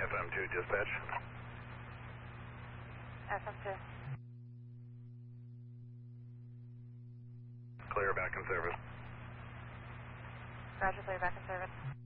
FM2 dispatch. FM2. Clear back in service. Roger, clear back in service.